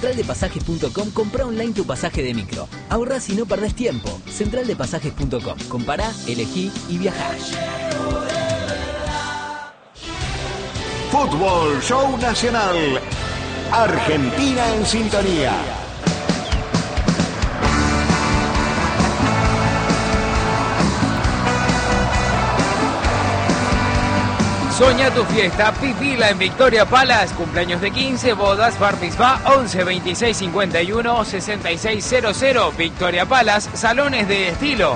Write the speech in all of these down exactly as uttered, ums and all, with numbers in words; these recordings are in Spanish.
central de pasajes punto com, comprá online tu pasaje de micro. Ahorrás y no perdés tiempo. central de pasajes punto com. Compará, elegí y viajá. Fútbol Show Nacional. Argentina en sintonía. Soñá tu fiesta, vivila en Victoria Palace, cumpleaños de quince, bodas, bar mitzvah, once veintiséis cincuenta y uno sesenta y seis cero cero, Victoria Palace, salones de estilo.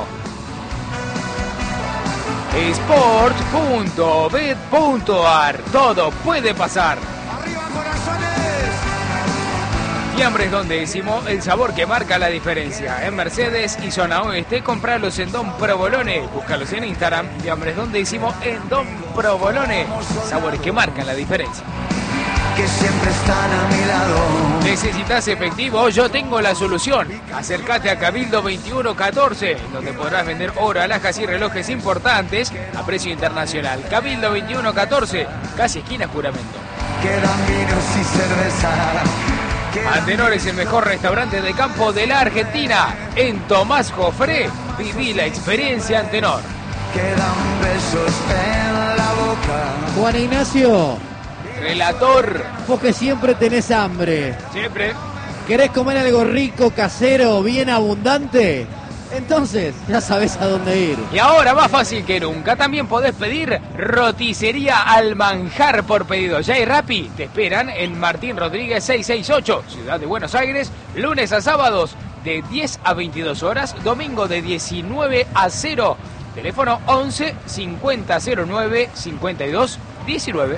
sport punto bet punto ar, todo puede pasar. ¡Arriba, corazones! Fiambres Don Décimo, el sabor que marca la diferencia. En Mercedes y Zona Oeste, compralos en Don Provolone. Búscalos en Instagram, Fiambres Don Décimo en Don Provolone. Sabores que marcan la diferencia. Que siempre están a mi lado. ¿Necesitas efectivo? Yo tengo la solución. Acércate a Cabildo veintiuno catorce, donde podrás vender oro, alhajas y relojes importantes a precio internacional. Cabildo veintiuno catorce, casi esquina Juramento. Quedan vinos y cerveza. Antenor es el mejor restaurante de campo de la Argentina. En Tomás Jofré, viví la experiencia Antenor. Quedan besos en la boca. Juan Ignacio, Relator. vos que siempre tenés hambre, Siempre. ¿querés comer algo rico, casero, bien abundante? Entonces, ya sabés a dónde ir. Y ahora más fácil que nunca, también podés pedir roticería al manjar por pedido. Ya y Rappi te esperan en Martín Rodríguez seiscientos sesenta y ocho, Ciudad de Buenos Aires, lunes a sábados de diez a veintidós horas, domingo de diecinueve a cero. Teléfono once cincuenta cero nueve cincuenta y dos diecinueve.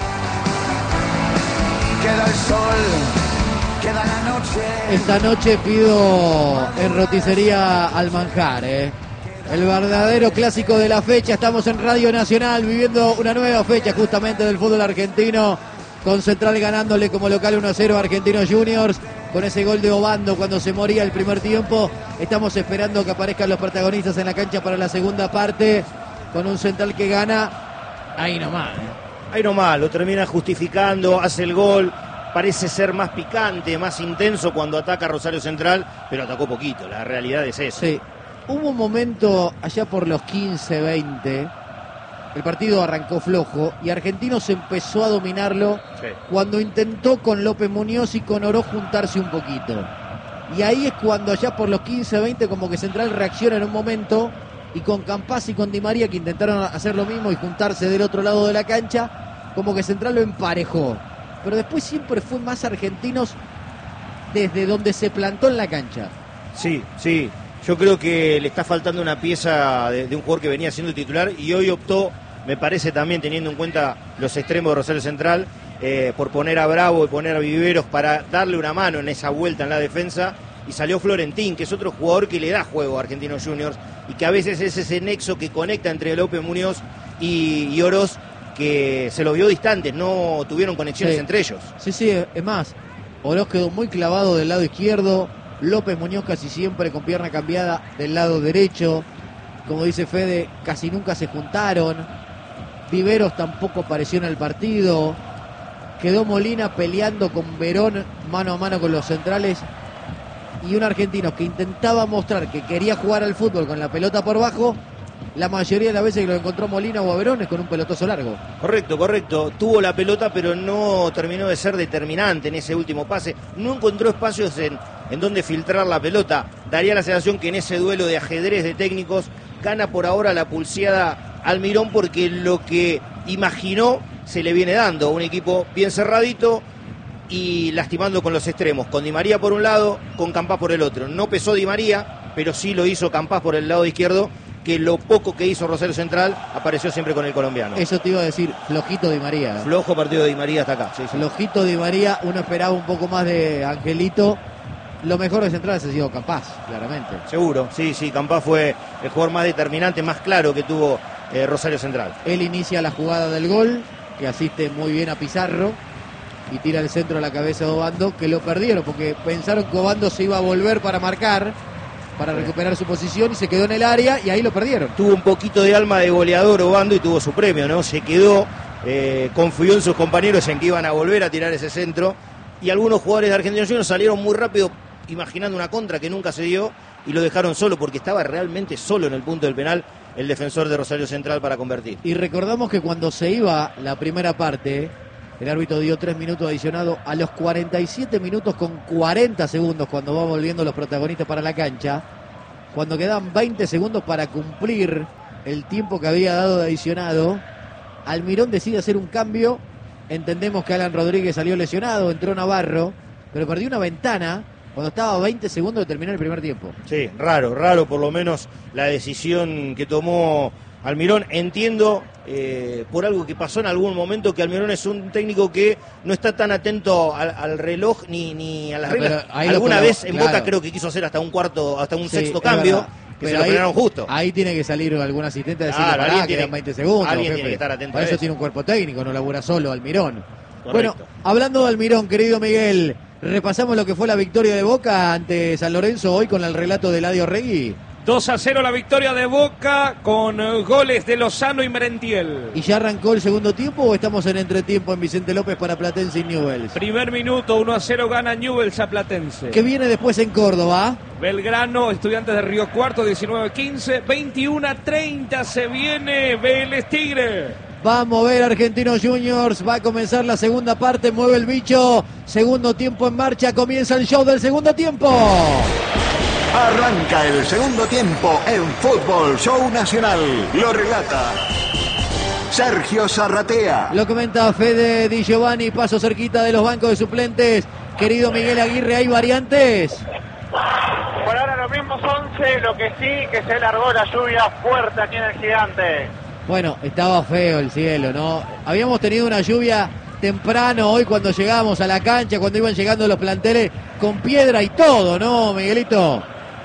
Queda el sol. Queda la noche. Esta noche pido en roticería al manjar, ¿eh? El verdadero clásico de la fecha. Estamos en Radio Nacional viviendo una nueva fecha justamente del fútbol argentino, con Central ganándole como local uno a cero a Argentinos Juniors, con ese gol de Obando cuando se moría el primer tiempo. Estamos esperando que aparezcan los protagonistas en la cancha para la segunda parte, con un Central que gana ahí nomás, ¿eh? Ahí nomás, lo termina justificando, hace el gol. Parece ser más picante, más intenso cuando ataca Rosario Central, pero atacó poquito, la realidad es esa. Sí, hubo un momento allá por los quince, veinte, el partido arrancó flojo y Argentinos empezó a dominarlo, sí, cuando intentó con López Muñoz y con Oro juntarse un poquito. Y ahí es cuando allá por los quince, veinte como que Central reacciona en un momento, y con Campazz y con Di María, que intentaron hacer lo mismo y juntarse del otro lado de la cancha, como que Central lo emparejó. Pero después siempre fue más Argentinos desde donde se plantó en la cancha. Sí, sí. Yo creo que le está faltando una pieza de, de un jugador que venía siendo titular y hoy optó, me parece también teniendo en cuenta los extremos de Rosario Central, eh, por poner a Bravo y poner a Viveros para darle una mano en esa vuelta en la defensa. Y salió Florentín, que es otro jugador que le da juego a Argentinos Juniors y que a veces es ese nexo que conecta entre López Muñoz y, y Oroz, que se los vio distantes, no tuvieron conexiones, sí, entre ellos. Sí, sí, es más, Oroz quedó muy clavado del lado izquierdo, López Muñoz casi siempre con pierna cambiada del lado derecho, como dice Fede, casi nunca se juntaron, Viveros tampoco apareció en el partido, quedó Molina peleando con Verón mano a mano con los centrales, y un argentino que intentaba mostrar que quería jugar al fútbol con la pelota por bajo. La mayoría de las veces que lo encontró Molina o a Verón es con un pelotazo largo. Correcto, correcto. Tuvo la pelota, pero no terminó de ser determinante en ese último pase. No encontró espacios en, en donde filtrar la pelota. Daría la sensación que en ese duelo de ajedrez de técnicos gana por ahora la pulseada Almirón, porque lo que imaginó se le viene dando. Un equipo bien cerradito y lastimando con los extremos. Con Di María por un lado, con Campazz por el otro. No pesó Di María, pero sí lo hizo Campazz por el lado izquierdo, que lo poco que hizo Rosario Central apareció siempre con el colombiano. Eso te iba a decir, flojito Di María. Flojo partido de Di María hasta acá. Sí, sí. Flojito Di María, uno esperaba un poco más de Angelito. Lo mejor de Central ha sido Campazz, claramente. Seguro, sí, sí, Campazz fue el jugador más determinante, más claro que tuvo eh, Rosario Central. Él inicia la jugada del gol, que asiste muy bien a Pizarro, y tira el centro a la cabeza de Obando, que lo perdieron, porque pensaron que Obando se iba a volver para marcar, para recuperar su posición, y se quedó en el área y ahí lo perdieron. Tuvo un poquito de alma de goleador Obando y tuvo su premio, ¿no? Se quedó, eh, confió en sus compañeros en que iban a volver a tirar ese centro y algunos jugadores de Argentinos Juniors salieron muy rápido imaginando una contra que nunca se dio y lo dejaron solo porque estaba realmente solo en el punto del penal el defensor de Rosario Central para convertir. Y recordamos que cuando se iba la primera parte, el árbitro dio tres minutos adicionados a los cuarenta y siete minutos con cuarenta segundos cuando van volviendo los protagonistas para la cancha, cuando quedaban veinte segundos para cumplir el tiempo que había dado de adicionado, Almirón decide hacer un cambio. Entendemos que Alan Rodríguez salió lesionado, entró Navarro, pero perdió una ventana cuando estaba a veinte segundos de terminar el primer tiempo. Sí, raro, raro por lo menos la decisión que tomó Almirón. Entiendo eh, por algo que pasó en algún momento que Almirón es un técnico que no está tan atento al, al reloj ni, ni a las No, reglas. lo, Alguna vez en claro. Boca creo que quiso hacer hasta un cuarto, hasta un Sí, sexto es cambio. verdad. Que Pero se lo ahí, frenaron justo. Ahí tiene que salir algún asistente a decirle, Claro, pará, alguien quedan tiene- veinte segundos. alguien Pepe. tiene que estar atento Para a eso eso. tiene un cuerpo técnico, no labura solo Almirón. Correcto. Bueno, hablando de Almirón, querido Miguel, repasamos lo que fue la victoria de Boca ante San Lorenzo hoy con el relato de Eladio Regui. dos a cero la victoria de Boca con eh, goles de Lozano y Merentiel. ¿Y ya arrancó el segundo tiempo o estamos en entretiempo en Vicente López para Platense y Newell's? Primer minuto, uno a cero gana Newell's a Platense. ¿Qué viene después en Córdoba? Belgrano, Estudiantes de Río Cuarto, diecinueve a quince, veintiuno a treinta se viene Vélez Tigre. Vamos a ver Argentinos Juniors, va a comenzar la segunda parte, mueve el bicho, segundo tiempo en marcha, comienza el show del segundo tiempo. Arranca el segundo tiempo en Fútbol Show Nacional. Lo relata Sergio Zarratea. Lo comenta Fede Di Giovanni, paso cerquita de los bancos de suplentes. Querido Miguel Aguirre, ¿hay variantes? Por ahora los mismos once, lo que sí que se largó la lluvia fuerte aquí en el Gigante. Bueno, estaba feo el cielo, ¿no? Habíamos tenido una lluvia temprano hoy cuando llegábamos a la cancha, cuando iban llegando los planteles con piedra y todo, ¿no, Miguelito?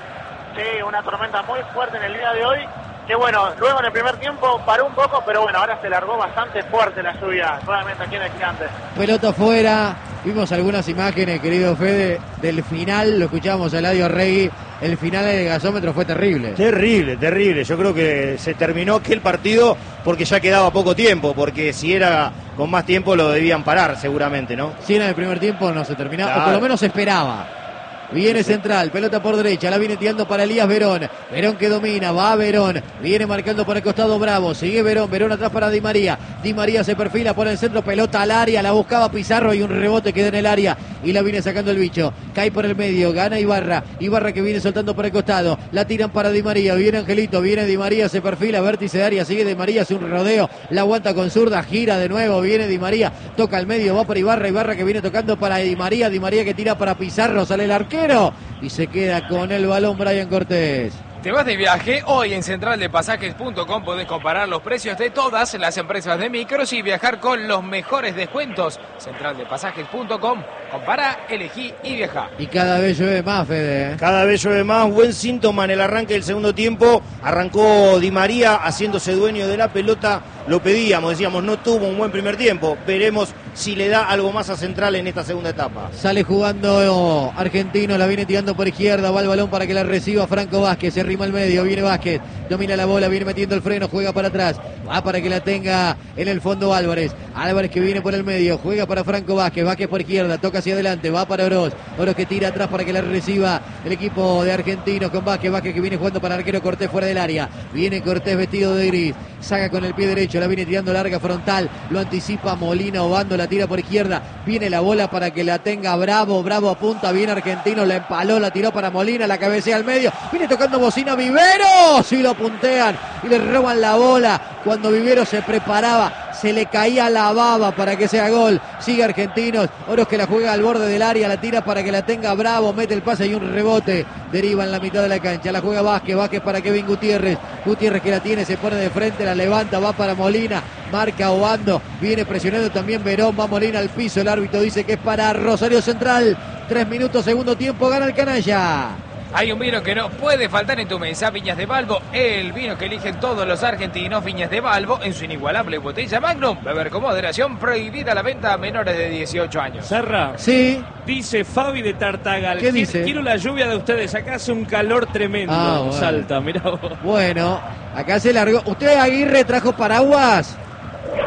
Sí, una tormenta muy fuerte en el día de hoy. Que bueno, luego en el primer tiempo paró un poco, pero bueno, ahora se largó bastante fuerte la lluvia, nuevamente aquí en el Gigante. Pelota afuera, vimos algunas imágenes, querido Fede, del final, lo escuchábamos a Eladio Regui, el final del gasómetro fue terrible. Terrible, terrible. Yo creo que se terminó aquel partido porque ya quedaba poco tiempo, porque si era con más tiempo lo debían parar seguramente, ¿no? Si era el primer tiempo no se terminaba, Claro. o por lo menos se esperaba. Viene Central, pelota por derecha, la viene tirando para Elías Verón. Verón que domina, va Verón, viene marcando por el costado Bravo, sigue Verón, Verón atrás para Di María. Di María se perfila por el centro, pelota al área, la buscaba Pizarro y un rebote queda en el área y la viene sacando el bicho. Cae por el medio, gana Ibarra, Ibarra que viene soltando por el costado, la tiran para Di María, viene Angelito, viene Di María, se perfila, vértice de área, sigue Di María, hace un rodeo, la aguanta con zurda, gira de nuevo, viene Di María, toca al medio, va para Ibarra, Ibarra que viene tocando para Di María, Di María que tira para Pizarro, sale el arquero y se queda con el balón Brian Cortés. ¿Te vas de viaje? Hoy en central de pasajes punto com podés comparar los precios de todas las empresas de micros y viajar con los mejores descuentos. central de pasajes punto com. Compara, elegí y viaja. Y cada vez llueve más, Fede, ¿eh? Cada vez llueve más, buen síntoma en el arranque del segundo tiempo. Arrancó Di María haciéndose dueño de la pelota. Lo pedíamos, decíamos, no tuvo un buen primer tiempo. Veremos si le da algo más a Central en esta segunda etapa. Sale jugando Argentino, la viene tirando por izquierda, va el balón para que la reciba Franco Vázquez, se arrima al medio, viene Vázquez, domina la bola, viene metiendo el freno, juega para atrás, va para que la tenga en el fondo Álvarez. Álvarez que viene por el medio, juega para Franco Vázquez, Vázquez por izquierda, toca hacia adelante, va para Oroz, Oroz que tira atrás para que la reciba el equipo de Argentinos con Vázquez, Vázquez que viene jugando para el arquero Cortés fuera del área, viene Cortés vestido de gris, saca con el pie derecho, la viene tirando larga frontal, lo anticipa Molina, Obando la tira por izquierda, viene la bola para que la tenga Bravo, Bravo apunta, bien Argentino, la empaló, la tiró para Molina, la cabecea al medio, viene tocando bocina Vivero, si lo puntean y le roban la bola, cuando Vivero se preparaba, se le caía la baba para que sea gol, sigue Argentinos, Oroz que la juega al borde del área, la tira para que la tenga Bravo, mete el pase y un rebote, deriva en la mitad de la cancha, la juega Vázquez, Vázquez para Kevin Gutiérrez, Gutiérrez que la tiene, se pone de frente, la levanta, va para Molina, marca Obando, viene presionando también Verón, va Molina al piso, el árbitro dice que es para Rosario Central, tres minutos, segundo tiempo, gana el canalla. Hay un vino que no puede faltar en tu mesa, Viñas de Balbo, el vino que eligen todos los argentinos, Viñas de Balbo, en su inigualable botella Magnum, beber con moderación, prohibida la venta a menores de dieciocho años. Serra, Sí, dice Fabi de Tartagal. ¿Qué "Quiero- dice? Quiero la lluvia de ustedes, acá hace un calor tremendo. Ah, bueno. Salta, mirá vos. bueno, acá se largó. ¿Usted, Aguirre, trajo paraguas? No,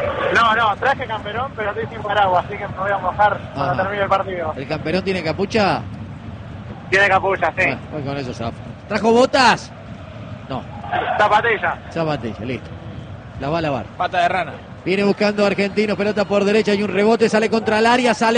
No, no, traje camperón, pero estoy sin paraguas, así que me voy a mojar cuando Ajá. termine el partido. ¿El camperón tiene capucha? Tiene capucha, sí. Bueno, voy con eso, zafa. ¿Trajo botas? No, Zapatilla. zapatilla, listo. La va a lavar. Pata de rana. Viene buscando Argentino, pelota por derecha y un rebote, sale contra el área, sale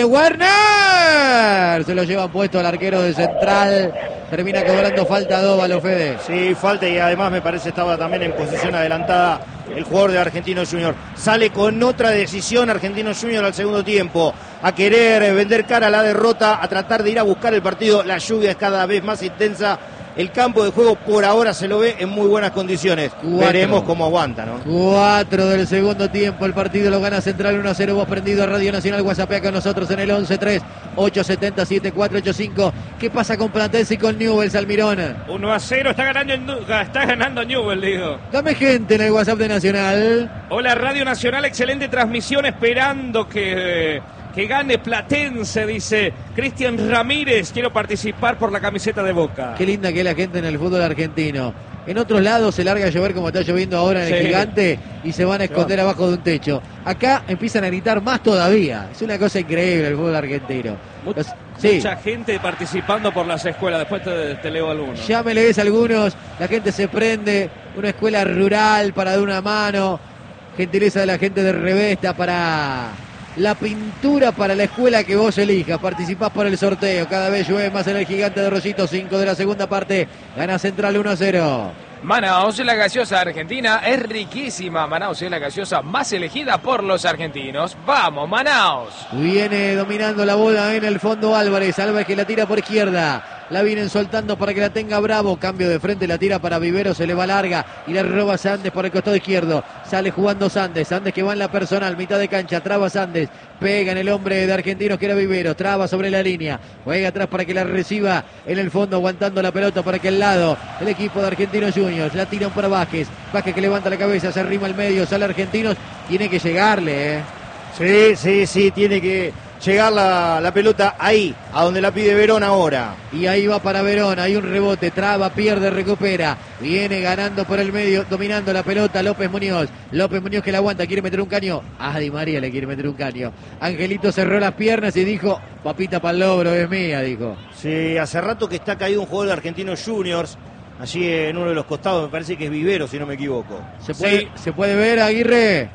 Werner. Se lo llevan puesto al arquero de Central. Termina cobrando falta Dóvalo, Fede. Sí, falta y además me parece estaba también en posición adelantada el jugador de Argentino Junior. Sale con otra decisión Argentino Junior al segundo tiempo, a querer vender cara a la derrota, a tratar de ir a buscar el partido. La lluvia es cada vez más intensa. El campo de juego por ahora se lo ve en muy buenas condiciones. Cuatro. Veremos cómo aguanta, ¿no? Cuatro del segundo tiempo, el partido lo gana Central uno a cero. Vos prendido a Radio Nacional, WhatsApp con nosotros en el once tres ocho siete cero siete cuatro ocho cinco. ¿Qué pasa con Platense y con Newell's, Almirón? uno a cero, está ganando, está ganando Newell, digo. Dame gente en el WhatsApp de Nacional. Hola, Radio Nacional, excelente transmisión, esperando que, que gane Platense, dice Cristian Ramírez. Quiero participar por la camiseta de Boca. Qué linda que es la gente en el fútbol argentino. En otros lados se larga a llover como está lloviendo ahora en el Sí. Gigante y se van a esconder abajo de un techo. Acá empiezan a gritar más todavía. Es una cosa increíble el fútbol argentino. Much- Los- sí. Mucha gente participando por las escuelas, después te, te leo algunos. Ya me lees algunos, la gente se prende, una escuela rural para dar una mano, gentileza de la gente de Revesta para la pintura para la escuela que vos elijas, participás por el sorteo, cada vez llueve más en el Gigante de Rosito, cinco de la segunda parte, gana Central uno a cero. Manaus, la gaseosa argentina, es riquísima. Manaus es la gaseosa más elegida por los argentinos. ¡Vamos, Manaus! Viene dominando la bola en el fondo Álvarez, Álvarez que la tira por izquierda. La vienen soltando para que la tenga Bravo. Cambio de frente, la tira para Vivero, se le va larga y la roba Sandes por el costado izquierdo. Sale jugando Sandes, Sandes que va en la personal, mitad de cancha, traba Sandes, pega en el hombre de Argentinos que era Vivero, traba sobre la línea, juega atrás para que la reciba en el fondo, aguantando la pelota para que el lado, el equipo de Argentinos Juniors, la tiran para Vázquez, Vázquez que levanta la cabeza, se arrima al medio, sale Argentinos, tiene que llegarle, eh. Sí, sí, sí, tiene que llegar la, la pelota ahí, a donde la pide Verón ahora. Y ahí va para Verón, hay un rebote, traba, pierde, recupera, viene ganando por el medio, dominando la pelota López Muñoz, López Muñoz que la aguanta, quiere meter un caño, a Di María le quiere meter un caño, Angelito cerró las piernas y dijo, papita pa'l logro es mía, dijo. Sí, hace rato que está caído un jugador de Argentinos Juniors, allí en uno de los costados, me parece que es Vivero, si no me equivoco. ¿Se puede, Sí. ¿se puede ver, Aguirre?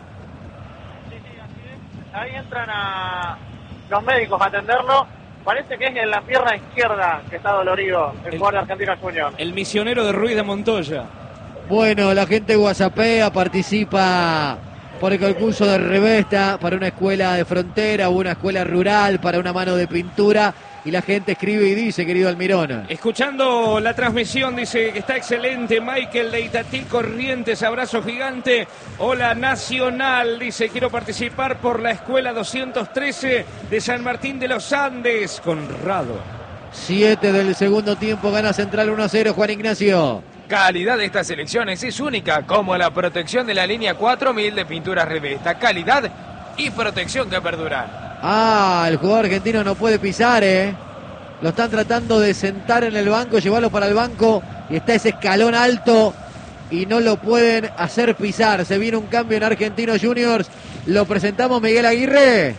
Ahí entran a los médicos a atenderlo. Parece que es en la pierna izquierda que está dolorido el El- jugador de Argentinos Juniors. El misionero de Ruiz de Montoya. Bueno, la gente whatsappea, participa por el concurso de Revesta para una escuela de frontera o una escuela rural, para una mano de pintura. Y la gente escribe y dice, querido Almirón. Escuchando la transmisión, dice que está excelente. Michael de Itatí Corrientes, abrazo gigante. Hola Nacional, dice, quiero participar por la escuela doscientos trece de San Martín de los Andes. Conrado. Siete del segundo tiempo, gana Central uno a cero, Juan Ignacio. Calidad de estas elecciones es única, como la protección de la línea cuatro mil de pinturas Revesta. Calidad y protección que perduran. Ah, el jugador argentino no puede pisar, ¿eh? Lo están tratando de sentar en el banco, llevarlo para el banco y está ese escalón alto y no lo pueden hacer pisar. Se viene un cambio en Argentinos Juniors. Lo presentamos, Miguel Aguirre.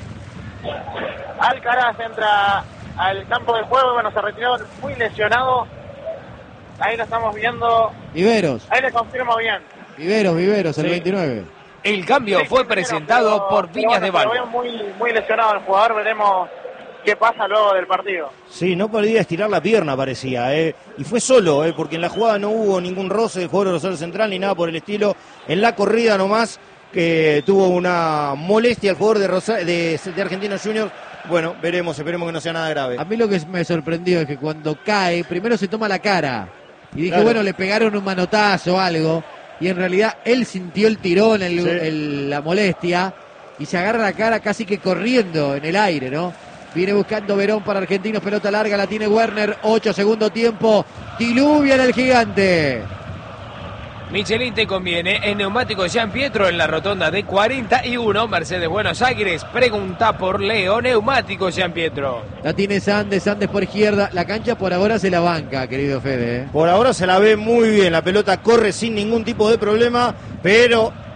Alcaraz entra al campo de juego, bueno, se retiró muy lesionado. Ahí lo estamos viendo, Viveros, ahí le confirmo bien. Viveros, Viveros, el Sí. veintinueve. El cambio Sí, fue sí, presentado pero- por pero Viñas bueno, de pero Balbo. veo muy, muy lesionado el jugador, veremos qué pasa luego del partido. Sí, no podía estirar la pierna, parecía, ¿eh? Y fue solo, ¿eh? Porque en la jugada no hubo ningún roce del jugador de Rosario Central ni nada por el estilo. En la corrida nomás, que tuvo una molestia el jugador de, Rosa- de, de Argentinos Juniors. Bueno, veremos, esperemos que no sea nada grave. A mí lo que me sorprendió es que cuando cae, primero se toma la cara. Y dije, Claro. bueno, le pegaron un manotazo o algo. Y en realidad él sintió el tirón, el- Sí. el- la molestia. Y se agarra la cara casi que corriendo en el aire, ¿no? Viene buscando Verón para Argentinos, pelota larga, la tiene Werner, ocho segundo tiempo. Diluvia en el Gigante. Michelin te conviene en neumáticos Jean Pietro en la rotonda de cuarenta y uno, Mercedes Buenos Aires. Pregunta por Leo, neumáticos Jean Pietro. La tiene Sandes, Sandes por izquierda. La cancha por ahora se la banca, querido Fede, ¿eh? Por ahora se la ve muy bien, la pelota corre sin ningún tipo de problema, pero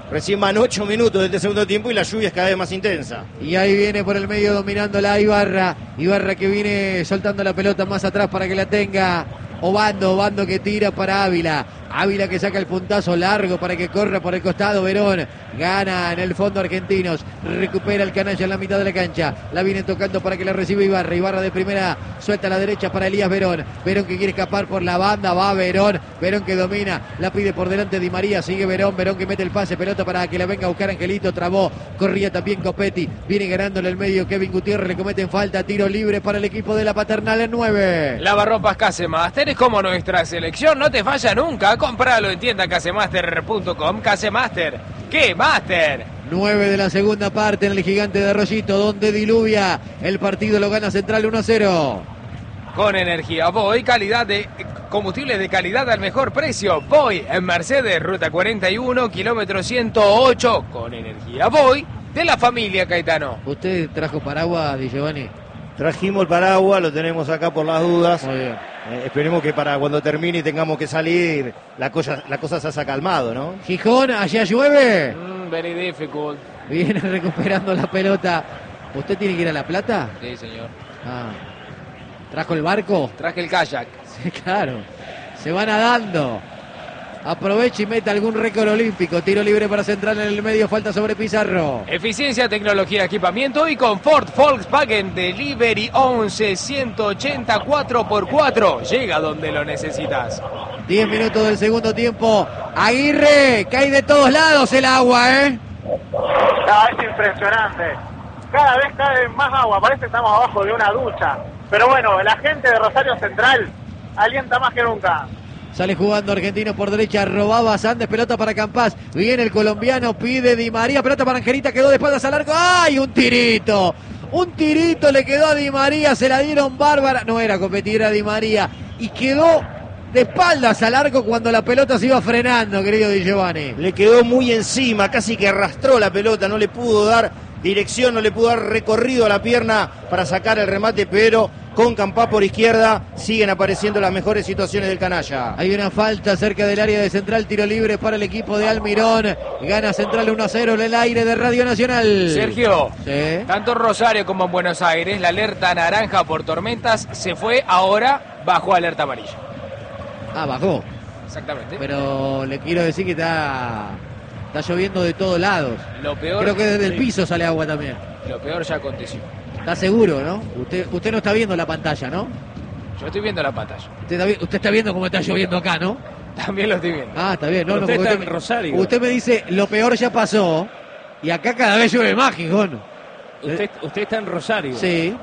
Recién van ocho minutos de este segundo tiempo y la lluvia es cada vez más intensa. Y ahí viene por el medio dominando la Ibarra. Ibarra que viene soltando la pelota más atrás para que la tenga Obando. Obando que tira para Ávila. Ávila que saca el puntazo largo para que corra por el costado. Verón gana en el fondo Argentinos. Recupera el canalla en la mitad de la cancha. La viene tocando para que la reciba Ibarra. Ibarra de primera suelta a la derecha para Elías Verón. Verón que quiere escapar por la banda. Va Verón. Verón que domina. La pide por delante Di María. Sigue Verón. Verón que mete el pase. Pelota para que la venga a buscar Angelito. Trabó. Corría también Copetti. Viene ganando en el medio Kevin Gutiérrez. Le cometen falta. Tiro libre para el equipo de la Paternal en nueve. Lavarropas Casemaster es como nuestra selección. No te falla nunca. Compralo en tienda casemaster punto com. Casemaster. ¿Qué Master? nueve de la segunda parte en el Gigante de Arroyito, donde diluvia. El partido lo gana Central uno a cero. Con energía Voy, calidad de combustible de calidad al mejor precio. Voy en Mercedes, ruta cuarenta y uno, kilómetro ciento ocho. Con energía Voy de la familia Caetano. ¿Usted trajo paraguas, Di Giovanni? Trajimos el paraguas, lo tenemos acá por las dudas. Muy bien. Eh, esperemos que para cuando termine y tengamos que salir, la cosa, la cosa se haya calmado, ¿no? Gijón, allá llueve. Mm, very difficult. Viene recuperando la pelota. ¿Usted tiene que ir a La Plata? Sí, señor. Ah. ¿Trajo el barco? Traje el kayak. Sí, claro. Se va nadando. Aprovecha y mete algún récord olímpico. Tiro libre para Central en el medio. Falta sobre Pizarro. Eficiencia, tecnología, equipamiento y confort. Volkswagen Delivery once ciento ochenta cuatro por cuatro. Llega donde lo necesitas. diez minutos del segundo tiempo. Aguirre, cae de todos lados el agua, ¿eh? No, es impresionante. Cada vez cae más agua. Parece que estamos abajo de una ducha. Pero bueno, la gente de Rosario Central alienta más que nunca. Sale jugando Argentino por derecha, robaba Sandes, pelota para Campás. Viene el colombiano, pide Di María, pelota para Angelita, quedó de espaldas al arco. ¡Ay, un tirito! Un tirito le quedó a Di María, se la dieron bárbara. No era competir a Di María. Y quedó de espaldas al arco cuando la pelota se iba frenando, querido Di Giovanni. Le quedó muy encima, casi que arrastró la pelota, no le pudo dar dirección, no le pudo dar recorrido a la pierna para sacar el remate, pero con Campás por izquierda siguen apareciendo las mejores situaciones del canalla. Hay una falta cerca del área de Central, tiro libre para el equipo de Almirón. Gana Central uno a cero en el aire de Radio Nacional. Sergio, ¿sí? Tanto en Rosario como en Buenos Aires, la alerta naranja por tormentas se fue ahora bajo alerta amarilla. Ah, bajó. Exactamente. Pero le quiero decir que está, está lloviendo de todos lados. Lo peor, creo que desde el sí. piso sale agua también. Lo peor ya aconteció. Está seguro, ¿no? Usted, usted no está viendo la pantalla, ¿no? Yo estoy viendo la pantalla. Usted está, usted está viendo cómo está lloviendo acá, ¿no? También lo estoy viendo. Ah, está bien. No, Pero no, usted está usted, en Rosario. Usted me dice, lo peor ya pasó, y acá cada vez llueve más, Gijón. Usted, usted está en Rosario. Sí,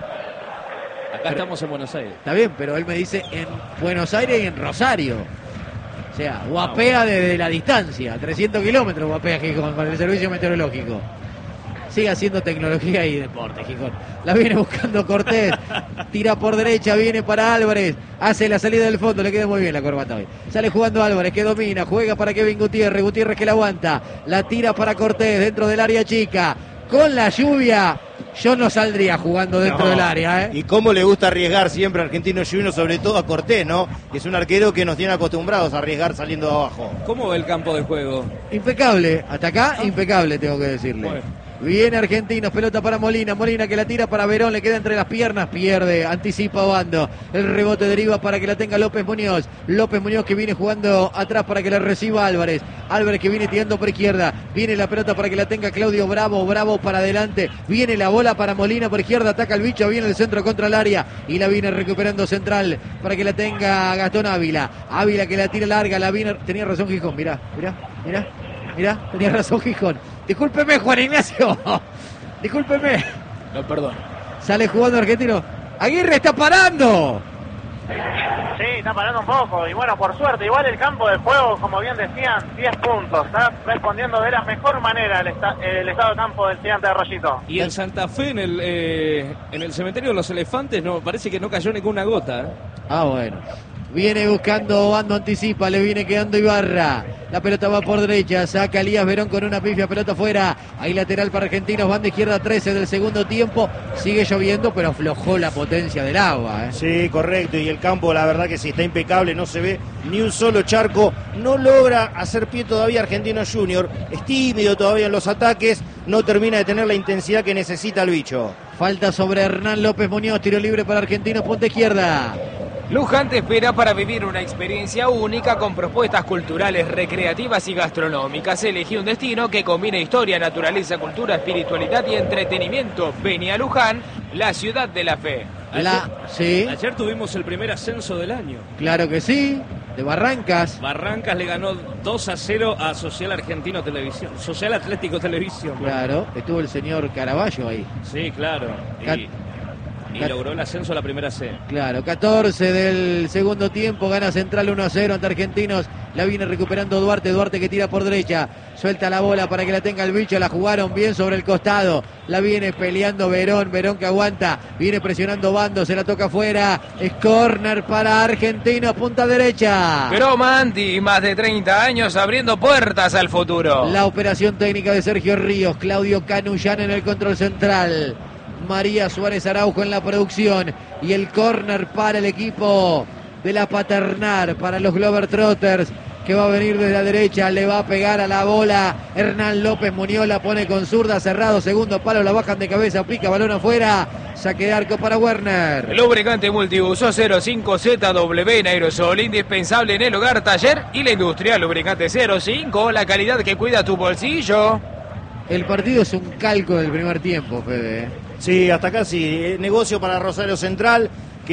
Acá Pero- estamos en Buenos Aires. está bien, pero él me dice en Buenos Aires y en Rosario. O sea, guapea desde la distancia, trescientos kilómetros guapea Gijón con el servicio meteorológico. Sigue haciendo tecnología y deporte, Gijón. La viene buscando Cortés, tira por derecha, viene para Álvarez, hace la salida del fondo, le queda muy bien la corbata hoy. Sale jugando Álvarez, que domina, juega para Kevin Gutiérrez, Gutiérrez que la aguanta, la tira para Cortés dentro del área chica. Con la lluvia, yo no saldría jugando dentro No. del área, ¿eh? Y cómo le gusta arriesgar siempre a Argentino Juniors, sobre todo a Cortés, ¿no? Que es un arquero que nos tiene acostumbrados a arriesgar saliendo de abajo. ¿Cómo ve el campo de juego? Impecable, hasta acá impecable tengo que decirle. Bueno. Viene Argentinos, pelota para Molina, Molina que la tira para Verón, le queda entre las piernas, pierde, anticipa Obando, el rebote deriva para que la tenga López Muñoz, López Muñoz que viene jugando atrás para que la reciba Álvarez, Álvarez que viene tirando por izquierda, viene la pelota para que la tenga Claudio Bravo, Bravo para adelante, viene la bola para Molina por izquierda, ataca el bicho, viene el centro contra el área y la viene recuperando Central para que la tenga Gastón Ávila, Ávila que la tira larga, la viene, tenía razón Gijón, mirá, mirá, mirá, mirá, tenía razón Gijón. Discúlpeme, Juan Ignacio. Discúlpeme. No, perdón. Sale jugando Argentino. Aguirre está parando. Sí, está parando un poco. Y bueno, por suerte, igual el campo de juego, como bien decían, diez puntos. Está respondiendo de la mejor manera el, esta- el estado de campo del Gigante de Arroyito. Y en Santa Fe, en el, eh, en el cementerio de los elefantes, no parece que no cayó ninguna gota. ¿eh? Ah, bueno. Viene buscando Bando, anticipa, le viene quedando Ibarra. La pelota va por derecha, saca Elías Verón con una pifia, pelota fuera. Ahí lateral para Argentinos, banda izquierda trece del segundo tiempo. Sigue lloviendo, pero aflojó la potencia del agua. ¿eh? Sí, correcto, y el campo la verdad que sí, está impecable, no se ve ni un solo charco. No logra hacer pie todavía Argentinos Junior, es tímido todavía en los ataques, no termina de tener la intensidad que necesita el bicho. Falta sobre Hernán López Muñoz, tiro libre para Argentinos, punta izquierda. Luján te espera para vivir una experiencia única con propuestas culturales, recreativas y gastronómicas. Elegí un destino que combine historia, naturaleza, cultura, espiritualidad y entretenimiento. Vení a Luján, la ciudad de la fe. La, sí. Ayer tuvimos el primer ascenso del año. Claro que sí, de Barrancas. Barrancas le ganó dos a cero a Social Argentino Televisión, Social Atlético Televisión. Claro, estuvo el señor Caraballo ahí. Sí, claro. Cat Y... Y logró el ascenso a la primera C. Claro, catorce del segundo tiempo, gana Central uno a cero ante Argentinos. La viene recuperando Duarte, Duarte que tira por derecha. Suelta la bola para que la tenga el bicho, la jugaron bien sobre el costado. La viene peleando Verón, Verón que aguanta. Viene presionando Bando, se la toca afuera. Es córner para Argentinos, punta derecha. Cromanti, más de treinta años abriendo puertas al futuro. La operación técnica de Sergio Ríos, Claudio Canullán en el control central. María Suárez Araujo en la producción y el córner para el equipo de la Paternal, para los Globetrotters, que va a venir desde la derecha, le va a pegar a la bola Hernán López Muñoz, la pone con zurda, cerrado, segundo palo, la bajan de cabeza, pica balón afuera, saque de arco para Werner. Lubricante multiuso cero cinco Z W en aerosol, indispensable en el hogar, taller y la industria. Lubricante cero cinco, la calidad que cuida tu bolsillo. El partido es un calco del primer tiempo, Fede. Sí, hasta acá sí, negocio para Rosario Central,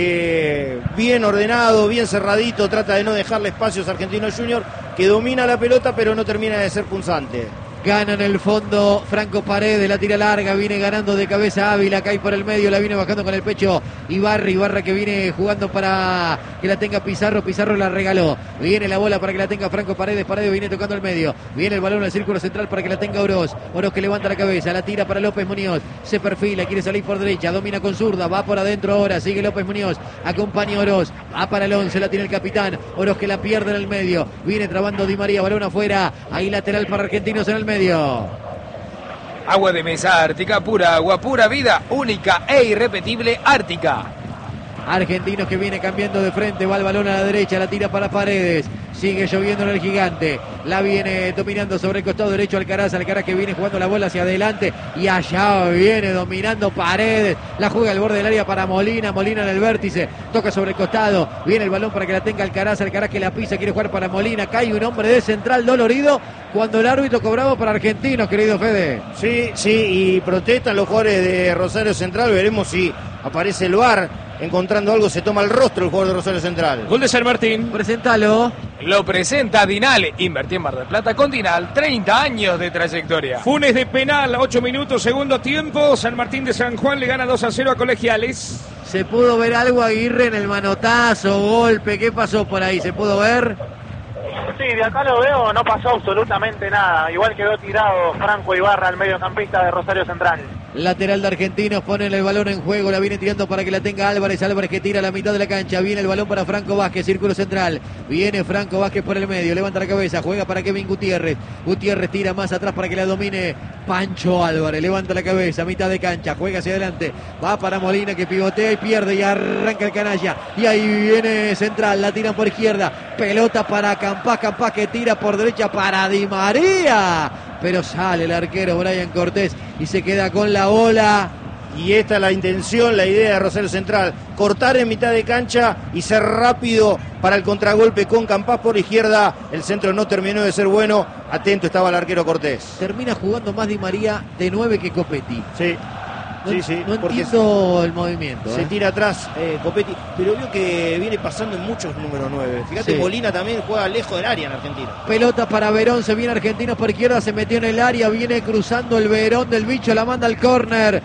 que bien ordenado, bien cerradito, trata de no dejarle espacios a Argentinos Junior, que domina la pelota pero no termina de ser punzante. Gana en el fondo Franco Paredes, la tira larga, viene ganando de cabeza Ávila, cae por el medio, la viene bajando con el pecho Ibarra, Ibarra que viene jugando para que la tenga Pizarro, Pizarro la regaló, viene la bola para que la tenga Franco Paredes, Paredes viene tocando el medio, viene el balón al círculo central para que la tenga Oroz, Oroz que levanta la cabeza, la tira para López Muñoz, se perfila, quiere salir por derecha, domina con zurda, va por adentro ahora, sigue López Muñoz, acompaña Oroz, va para el once, la tiene el capitán, Oroz que la pierde en el medio, viene trabando Di María, balón afuera, ahí lateral para Argentinos en el medio. Agua de mesa Ártica, pura agua, pura vida, única e irrepetible Ártica. Argentinos que viene cambiando de frente, va el balón a la derecha, la tira para Paredes, sigue lloviendo en el Gigante, la viene dominando sobre el costado derecho Alcaraz, Alcaraz que viene jugando la bola hacia adelante y allá viene dominando Paredes, la juega al borde del área para Molina, Molina en el vértice, toca sobre el costado, viene el balón para que la tenga Alcaraz, Alcaraz que la pisa, quiere jugar para Molina, cae un hombre de Central dolorido cuando el árbitro cobraba para Argentinos, querido Fede. Sí, sí, y protestan los jugadores de Rosario Central, veremos si aparece el V A R, encontrando algo, se toma el rostro el jugador de Rosario Central. Gol de San Martín. Preséntalo. Lo presenta Dinal. Invertí en Mar del Plata con Dinal. treinta años de trayectoria. Funes de penal, ocho minutos, segundo tiempo. San Martín de San Juan le gana dos a cero a Colegiales. ¿Se pudo ver algo, Aguirre, en el manotazo, golpe? ¿Qué pasó por ahí? ¿Se pudo ver? Sí, de acá lo veo, no pasó absolutamente nada. Igual quedó tirado Franco Ibarra, el mediocampista de Rosario Central. Lateral de Argentinos, ponen el balón en juego, la viene tirando para que la tenga Álvarez, Álvarez que tira a la mitad de la cancha, viene el balón para Franco Vázquez, círculo central, viene Franco Vázquez por el medio, levanta la cabeza, juega para Kevin Gutiérrez, Gutiérrez tira más atrás para que la domine Pancho Álvarez, levanta la cabeza, mitad de cancha, juega hacia adelante, va para Molina que pivotea y pierde y arranca el canalla, y ahí viene Central, la tiran por izquierda, pelota para Campás, Campás que tira por derecha para Di María, pero sale el arquero Brian Cortés y se queda con la bola. Y esta es la intención, la idea de Rosario Central, cortar en mitad de cancha y ser rápido para el contragolpe con Campás por izquierda. El centro no terminó de ser bueno, atento estaba el arquero Cortés. Termina jugando más Di María de nueve que Copetti. Sí. No, sí, sí, no porque entiendo el movimiento. Se ¿eh? tira atrás eh, Copetti, pero veo que viene pasando en muchos número nueve. Fíjate, Sí. Molina también juega lejos del área en Argentina. Pelota para Verón, se viene Argentinos por izquierda, se metió en el área, viene cruzando el Verón del bicho, la manda al córner.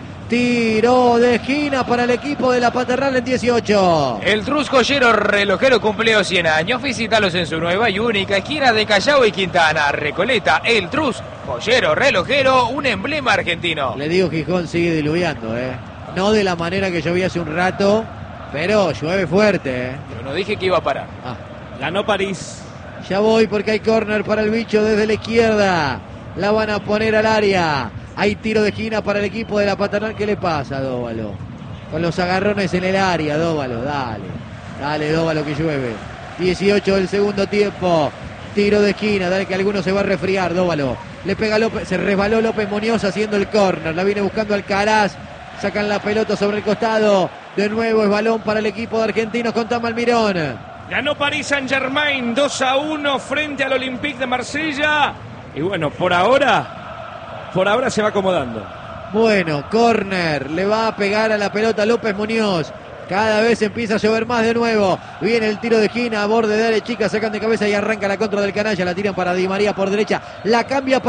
Tiro de esquina para el equipo de la Paternal en dieciocho. El Trus Joyero Relojero cumplió cien años. Visítalos en su nueva y única esquina de Callao y Quintana. Recoleta, el Trus Joyero Relojero, un emblema argentino. Le digo, Gijón sigue diluviando, ¿eh? No de la manera que yo vi hace un rato, Pero llueve fuerte, ¿eh? Yo no dije que iba a parar. Ah. Ganó París. Ya voy porque hay córner para el bicho desde la izquierda. La van a poner al área. Hay tiro de esquina para el equipo de la Paternal. ¿Qué le pasa a Dóvalo? Con los agarrones en el área, Dóvalo. Dale. Dale, Dóvalo, que llueve. dieciocho del segundo tiempo. Tiro de esquina. Dale que alguno se va a resfriar, Dóvalo. Le pega López. Se resbaló López Muñoz haciendo el córner. La viene buscando Alcaraz. Sacan la pelota sobre el costado. De nuevo es balón para el equipo de Argentinos con Tamalmirón. Ganó Paris Saint-Germain dos a uno frente al Olympique de Marsella. Y bueno, por ahora, por ahora se va acomodando. Bueno, córner, le va a pegar a la pelota López Muñoz. Cada vez empieza a llover más de nuevo. Viene el tiro de esquina, a borde de área chica, sacan de cabeza y arranca la contra del canalla. La tiran para Di María por derecha. La cambia para